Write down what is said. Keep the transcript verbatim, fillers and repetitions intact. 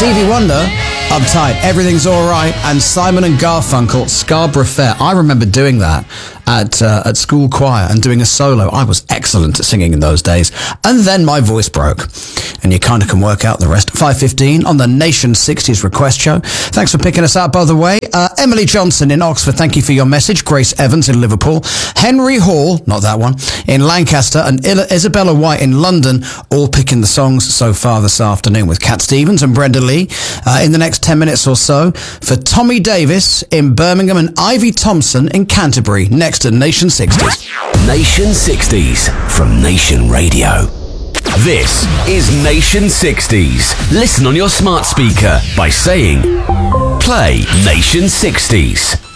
Stevie Wonder, Uptight, Everything's Alright, and Simon and Garfunkel, Scarborough Fair. I remember doing that at uh, at school choir and doing a solo. I was excellent at singing in those days. And then my voice broke. And you kind of can work out the rest. five fifteen on the Nation sixties Request Show. Thanks for picking us up, by the way. Uh, Emily Johnson in Oxford, thank you for your message. Grace Evans in Liverpool. Henry Hall, not that one, in Lancaster. And Il- Isabella White in London, all picking the songs so far this afternoon with Cat Stevens and Brenda Lee. Uh, in the next ten minutes or so, for Tommy Davis in Birmingham and Ivy Thompson in Canterbury, next to Nation sixties. Nation sixties from Nation Radio. This is Nation sixties. Listen on your smart speaker by saying, play Nation sixties.